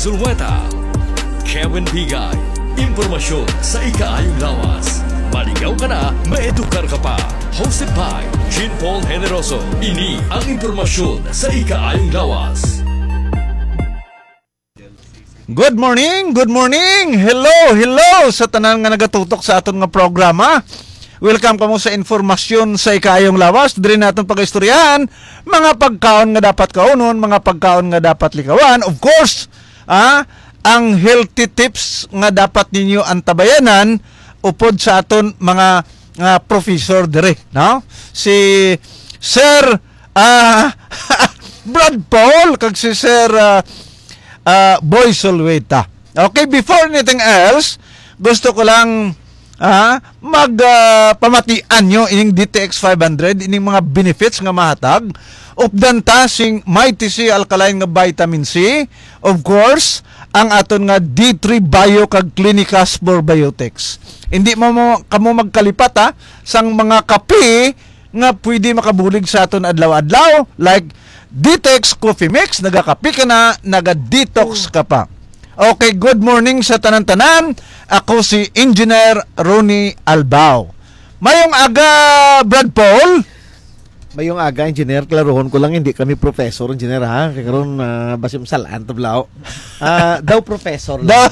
Zulweta, Kevin Bigay, impormasyon sa ikaayong lawas. Maligaw ka na, maedukar ka pa. Hosted by Jean Paul Generoso. Ini ang impormasyon sa ikaayong lawas. Good morning, good morning. Hello sa tanan nga nagatutok sa aton nga programa. Welcome kamo sa informasyon sa ikaayong lawas. Diri naton pag-istoryahan mga pagkaon nga dapat kaunon, mga pagkaon nga dapat likawan. Of course, ang healthy tips nga dapat ninyo antabayanan upod sa aton mga professor dire, no? Si Sir Brad Paul kag si Sir Boy Solweta. Okay, before anything else, gusto ko lang pamatian nyo ining DTX 500, ining mga benefits nga mahatag updanta sing Mighty C alkaline nga vitamin C, of course ang aton nga D3 Bio kag Clinicas Probiotics. Hindi mo kamo magkalipat sang mga kape nga pwede makabulig sa aton adlaw-adlaw, like DTX Coffee Mix, nagakape ka na, naga-detox ka pa. Okay, good morning sa tanan-tanan. Ako si Engineer Ronnie Albao. Mayong aga, Brad Paul. Mayong aga, Engineer. Klarohon ko lang, hindi kami professor, Engineer, ha? Kaya karoon, basim salaan, tablao. Daw professor lang.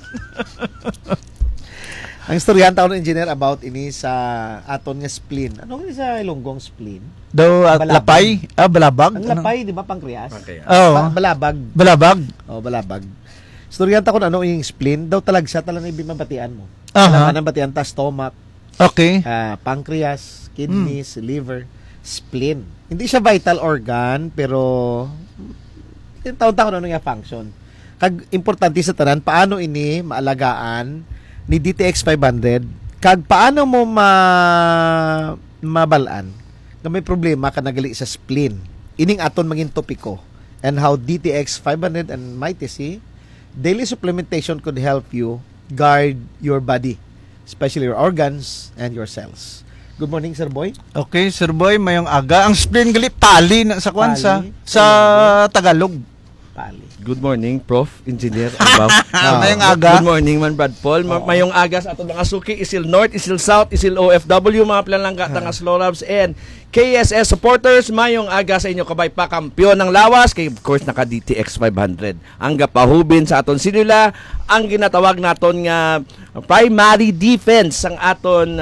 Ang istoryahan taon ng Engineer about ini sa aton nga spleen. Ano nga sa Ilonggong spleen? Daw lapay? Balabag? Ang lapay, di ba, pancreas? Balabag. Balabag. Istoryahan taon ano yung spleen? Daw talagsa talang ibimabatian mo. Kailangan ng batian ta, stomach, okay. Pancreas, kidneys, liver, spleen. Hindi siya vital organ, pero taon-taon ano nga function. Kag importante sa tanan, paano ini maalagaan ni DTX 500, kag paano mo mabalaan na may problema ka nagali sa spleen. Ining aton maging topiko, and how DTX 500 and Mighty C daily supplementation could help you guard your body, especially your organs and your cells. Good morning, Sir Boy. Okay, Sir Boy, mayong aga. Ang spleen gali pali na sa kwansa sa Tagalog. Pali. Good morning, Prof. Engineer Albao. Mayong aga. Good morning, man, Brad Paul. Mayong aga sa ato mga suki, Isil North, Isil South, Isil OFW, mga planlangga nga Slow Labs, and KSS supporters. Mayong aga sa inyo kabay pa, kampiyon ng lawas, kay of course naka DTX 500. Ang gapahubin sa aton sinula, ang ginatawag naton nga primary defense ang aton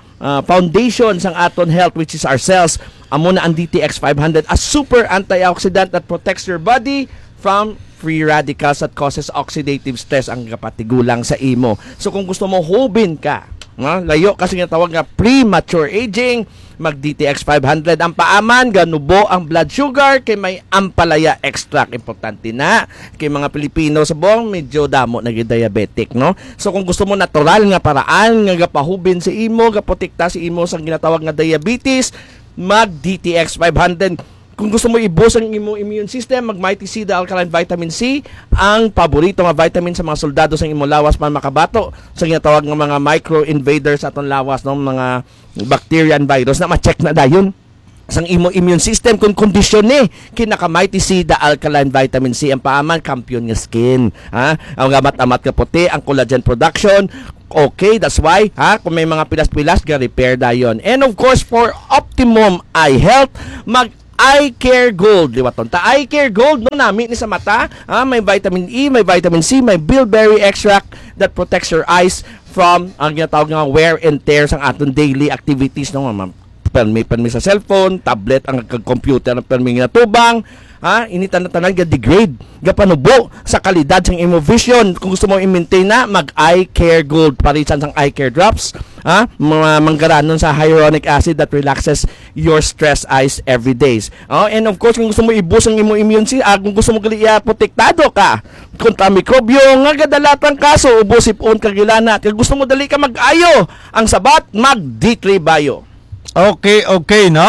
foundation sang aton health, which is our cells. Amo na ang DTX 500, a super antioxidant that protects your body from free radicals at causes oxidative stress ang kapatigulang sa imo. So kung gusto mo hubin ka, layo kasi nga tawag nga premature aging, mag DTX 500 ang paaman, ganubo ang blood sugar kay may ampalaya extract. Importante na kay mga Pilipino sa buong medyo damo nagi-diabetic, no? So kung gusto mo natural nga paraan nga gapahubin sa imo, gaprotekta sa imo sang ginatawag nga diabetes, mag DTX 500. Kung gusto mo i-boost ang immune system, mag Mighty C, the alkaline vitamin C, ang paborito nga vitamin sa mga soldado sa imong lawas para makabato sa ginatawag nga mga micro-invaders sa atong lawas, no? Mga bacteria and virus na ma-check na dayon sang imo immune system kung kondisyon ni kinaka Mighty C, the alkaline vitamin C, ang paaman kampiyon nga skin, ang gamat-amat ka puti, ang collagen production. Okay, that's why kung may mga pilas-pilas ga repair dayon. And of course, for optimum eye health, mag Eye Care Gold, di ba ton? Ta Eye Care Gold, no, nami ni sa mata, may vitamin E, may vitamin C, may bilberry extract that protects your eyes from ang ginatawag nga wear and tear sang aton daily activities, no, permi sa cellphone, tablet, ang computer, ang permi nga tubang, initan na tanan ga degrade, ga panubo sa kalidad sang imo vision. Kung gusto mo i-maintain na, mag Eye Care Gold, parisan sang Eye Care Drops, mga manggaranon sa hyaluronic acid that relaxes your stress eyes every days. And of course, kung gusto mo i-boost ang imo immune system, kung gusto mo gali protektado ka kontra mikrobyo nga gadalatang kaso, ubo sipon kagilana, kung gusto mo dali ka mag-ayo ang sabat, mag D3 Bio. Okay, no?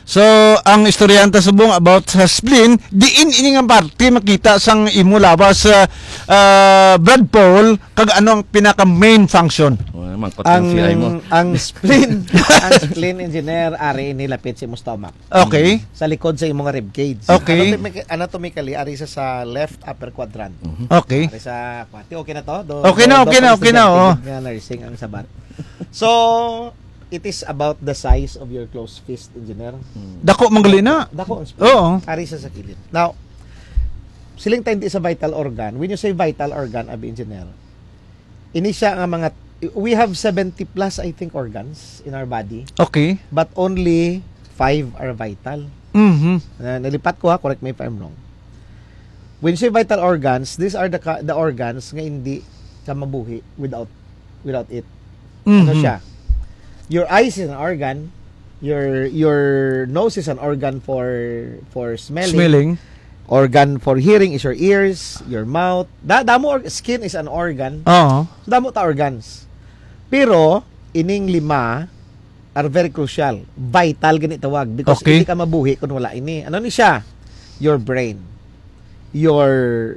So, ang istoryanta subong about sa spleen, diin ini nga parte makita sang imo lawas sa blood pool kag ano ang pinaka main function. Mangkot yung CI mo. Ang spleen, ang spleen engineer ari nilapit sa imong stomach. Okay. Sa likod sa imong rib cage. Okay. Anatomically ari sa left upper quadrant. Okay. Ari sa kwati. Okay na to? Okay na. Oh. Nga nursing ang sabat. So, it is about the size of your closed fist, engineer. Dako manggali na. Dako ang spleen. Oo. Ari sa kilid. Now, siling tayo sa vital organ. When you say vital organ, abi engineer, ini siya nga mga, we have 70 plus, I think, organs in our body, Okay. but only 5 are vital. Mhm. Nalipat ko ha, correct me if I'm wrong. When you say vital organs, these are the organs nga hindi ka mabuhi without it. Ano Mhm. siya? Your eyes is an organ, your nose is an organ for smelling. Organ for hearing is your ears, your mouth. Damo skin is an organ. Oo. So, damo ta organs. Pero ining 5 are very crucial. Vital gani tawag because Okay. hindi ka mabuhi kung wala ini. Ano ni siya? Your brain, your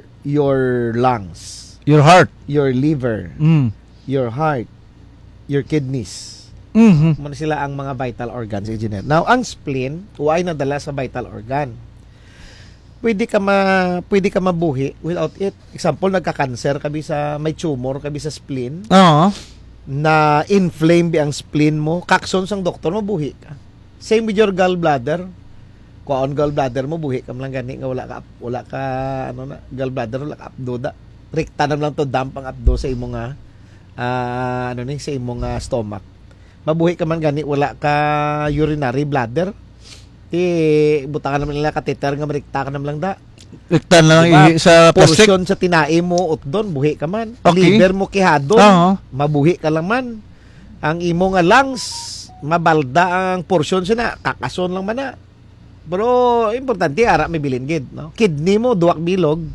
lungs, Your heart. your liver, your heart, your kidneys. Mhm. Muna sila ang mga vital organs, engineer. Now, ang spleen, uay nadala sa vital organ. Pwede ka mabuhi without it. Example, nagka-cancer kabi sa may tumor kabi sa spleen, Oo. na inflame bi ang spleen mo, kakson sang doktor mabuhi ka. Same with your gallbladder. Kuan gallbladder mo buhi ka lang gani nga wala ka ano na gallbladder wala ka abdo da. Rekta na lang to dump ang abdo sa imong sa imong stomach. Mabuhi ka man gani wala ka urinary bladder. Ti butangan naman nila catheter nga marikta ka naman lang da. Iktan lang Diba? sa plastic. Portion sa tinai mo utdon buhi ka man. Okay. Liver mo kihadon, Oo. mabuhi ka lang man. Ang imo nga lungs mabalda ang portion siya na kakason lang man na. Pero importante ara may bilin gid, no? Kidney mo duwak bilog.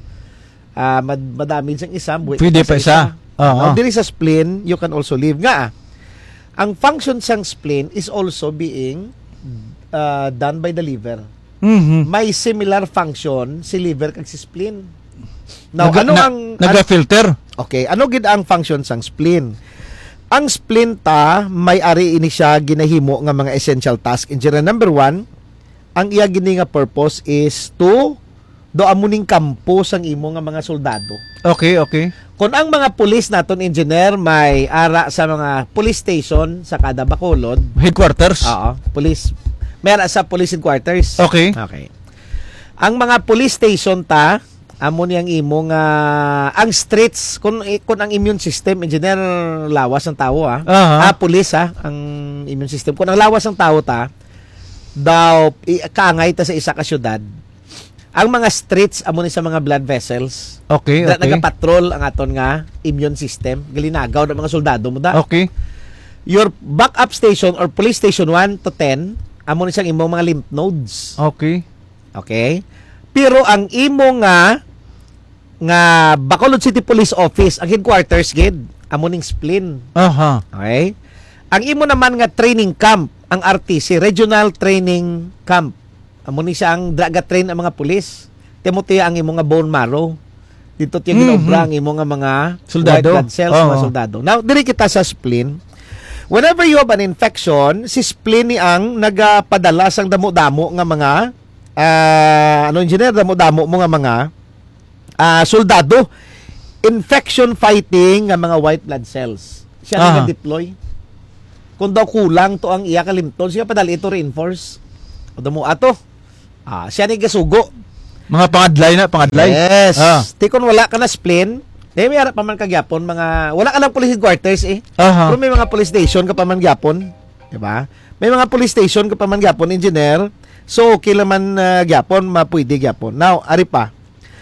Madami sang isa, buhi Pwede ka pa isa. Oo. Now, diri sa spleen, you can also live nga. Ang function sang spleen is also being done by the liver. Mhm. May similar function si liver kag si spleen. Now, ano naga-filter? Okay, ano gid ang function sang spleen? Ang spleen may ari ini siya ginahimo nga mga essential task. Engineer number 1, ang iya gini nga purpose is to do amuning kampo sang imo nga mga soldado. Okay. Kung ang mga pulis naton engineer may ara sa mga police station sa kada bacolod, Headquarters? police may ara sa police headquarters. Okay. Ang mga police station amo niyang imo nga ang streets kung ang immune system engineer lawas ang tao police ang immune system kung ang lawas ang tao daw kaangay ta sa isa ka syudad. Ang mga streets amo ni sa mga blood vessels. Okay. Nagapatrol ang aton nga immune system. Galinagaw ng mga soldado mo da. Okay. Your backup station or police station 1 to 10 amo ni siyang imong mga lymph nodes. Okay. Okay? Pero ang imo nga Bacolod City Police Office, ang headquarters gid amo ning spleen. Aha. Okay? Ang imo naman nga training camp, ang RTC, Regional Training Camp. Amo ni siya ang train ang mga pulis. Timothy ang imo nga bone marrow. Dito tiya ginobra ang imo nga mga Soldado. white blood cells, mga soldado. Now, diri kita sa spleen. Whenever you have an infection, si spleen ni ang nagapadala sang damo-damo nga mga engineer, damo-damo mo nga mga soldado. Infection fighting nga mga white blood cells. Siya nag-deploy. Kung daw kulang to ang iya kalimton, siya padali ito reinforce. O damo ato. Siya ni gasugo. Mga pangadlay. Yes. Tikon wala ka na spleen, may harap pa man kagyapon mga wala ka lang police headquarters Aha. Pero may mga police station ka pa man gyapon, di ba? May mga police station ka pa man gyapon, engineer. So okay naman gyapon, mapwede gyapon. Now, ari pa.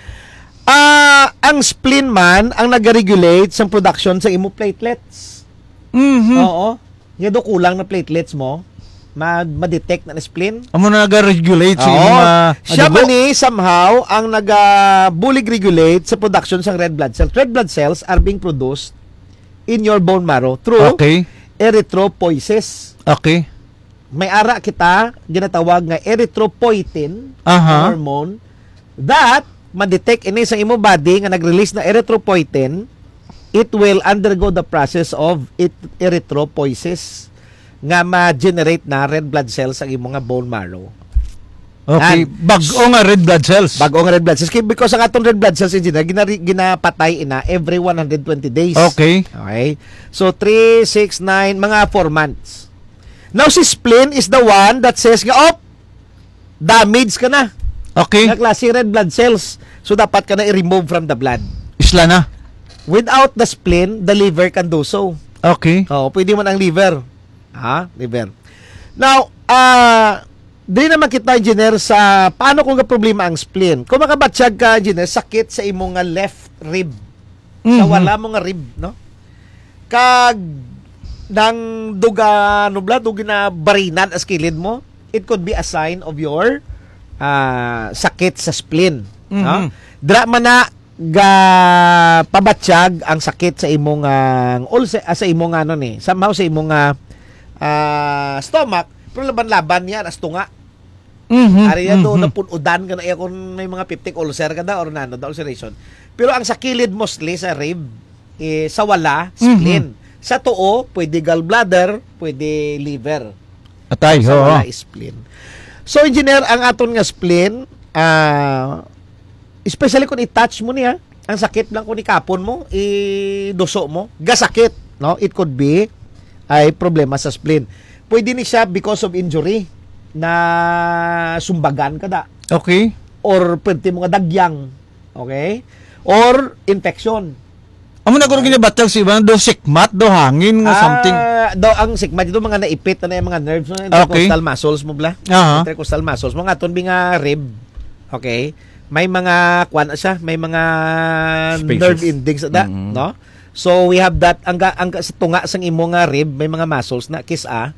Ang spleen man ang nag-regulate sa production sa imo platelets. Mhm. Oo. Yung do kulang na platelets mo, ma-detect na spleen. Amo na nag-regulate sa mga siya man ni somehow ang nag-bulig regulate sa production ng red blood cells. Red blood cells are being produced in your bone marrow through Okay. erythropoiesis. Okay. may ara kita ginatawag nga erythropoietin Aha. hormone that ma-detect ini sa imo body nga nag-release na erythropoietin, it will undergo the process of erythropoiesis nga ma-generate na red blood cells ang imo nga bone marrow. Okay, bago nga red blood cells. Bago ang red blood cells. Because ang atong red blood cells engineer, ginapatay ina every 120 days. Okay. Okay? So, 3, 6, 9, mga 4 months. Now, si spleen is the one that says, damage ka na. Okay. Nga klase red blood cells. So, dapat ka na i-remove from the blood. Isla na. Without the spleen, the liver can do so. Okay. Oo, pwede man ang liver. Liver. Now, di naman kita, engineer, sa paano kung problema ang spleen. Kung makabatsyag ka, engineer, sakit sa imong nga left rib. Sa wala mo nga rib, no? Kag nang duga, na barinan as kilid mo, it could be a sign of your sakit sa spleen. No? Dra man na ga pabatsyag ang sakit sa imong sa imong somehow sa imong stomach, pero laban-laban yan as tunga. Ari yan doon napunudan ka na kung may mga peptic ulcer ka da or nano da ulceration. Pero ang sa kilid mostly sa rib sa wala spleen. Sa tuo pwede gallbladder, pwede liver. Atay, Sa wala oo. spleen. So engineer, ang aton nga spleen especially kung i-touch mo niya, ang sakit lang kung ikapon mo, iduso mo, gasakit, no? It could be ay problema sa spleen. Pwede ni siya because of injury na sumbagan ka da. Okay. Or pwede mo nga dagyang. Okay? Or infection. Amo na ko ginabatag si ibang do sikmat do hangin nga something. Do ang sikmat dito mga naipit na yung mga nerves, no? Intercostal muscles mo bla. Aha. Intercostal muscles mo nga ton nga rib. Okay? May mga kwan siya, may mga Spaces. nerve endings da, no? So we have that ang sa tunga sang imo nga rib, may mga muscles na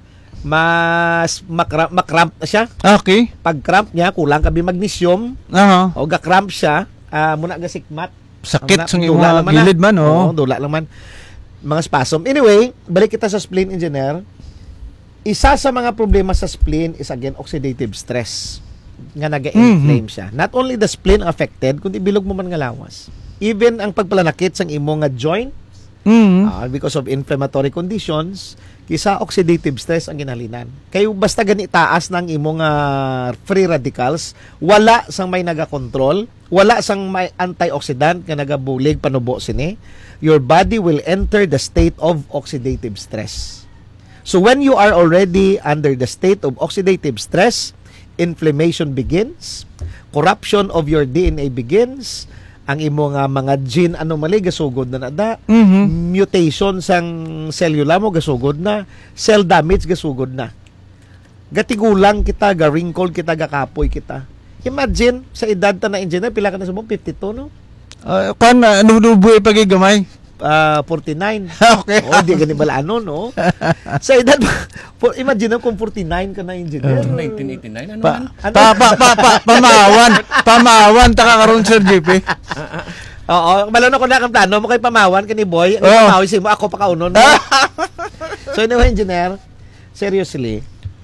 mas makramp na siya. Okay. Pag cramp niya, kulang kabi magnesium Aha. o ga-cramp siya, muna ga sikmat. Sakit sa Dula imong lang man gilid na. man, oh. Oo, dula lang man. Mga spasm. Anyway, balik kita sa spleen engineer. Isa sa mga problema sa spleen is again oxidative stress. Nga naga-inflame siya. Not only the spleen affected, kundi bilog mo man nga lawas. Even ang pagpalanakit sang imo nga joint, because of inflammatory conditions, kisa oxidative stress ang ginhalinan. Kayo basta gani taas ng imong free radicals, wala sang may naga-control, wala sang may antioxidant nga nagabulig panubo sini, your body will enter the state of oxidative stress. So when you are already under the state of oxidative stress, inflammation begins, corruption of your DNA begins, ang imo nga mga gene anomaly gasugod na nada, mutation sang cellula mo gasugod na, cell damage gasugod na. Gatigulang kita, ga-wrinkle kita, gakapoy kita. Imagine, sa edad ta na engineer, pila ka na sa mo? 52, no? Kan nubuhay pagigamay. 49. Okay. Oh, di gani bala ano, no? Sa edad, imagine kung 49 ka na engineer. 1989, ano man? Pamawan ta ka karon Sir JP. Oo, bala na ko na kang plano mo kay pamawan kani boy. Ang pamawi si mo ako pa kaunon. So anyway, engineer, seriously,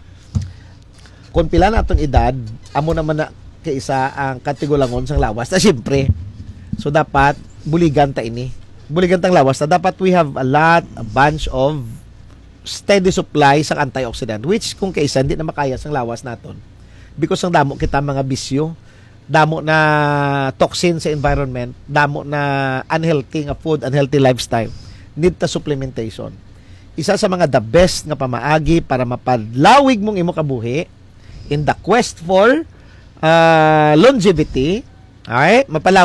kung pila na atong edad, amo naman na kaisa ang katigulangon sang lawas na siyempre. So dapat buligan ta ini. Buligan tang lawas na dapat we have a bunch of steady supply sang antioxidant which kung kaisa hindi na makaya sang lawas naton. Because ang damo kita mga bisyo, damo na toxin sa environment, damo na unhealthy nga food, unhealthy lifestyle. Need ta supplementation. Isa sa mga the best nga pamaagi para mapadlawig mong imo kabuhi in the quest for longevity, alright?